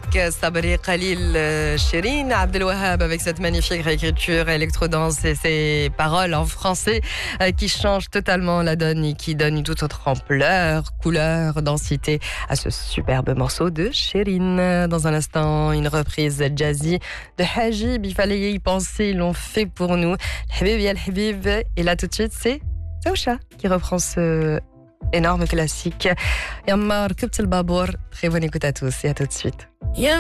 Sabri Khalil, Chérine Abdelwahab avec cette magnifique réécriture électro-dance et ses paroles en français qui changent totalement la donne et qui donnent une toute autre ampleur, couleur, densité à ce superbe morceau de Chérine. Dans un instant, une reprise jazzy de Hajib. Il fallait y penser, ils l'ont fait pour nous. Habib ya Habib. Et là tout de suite, c'est Saoucha qui reprend ce énorme classique. Yammar Kubt al Babour. Très bonne écoute à tous et à tout de suite.